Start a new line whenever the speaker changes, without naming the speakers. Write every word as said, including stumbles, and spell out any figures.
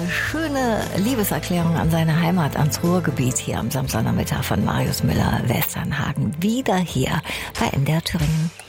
schöne Liebeserklärung an seine Heimat, ans Ruhrgebiet hier am Samstagnachmittag von Marius Müller-Westernhagen. Wieder hier bei M D R Thüringen.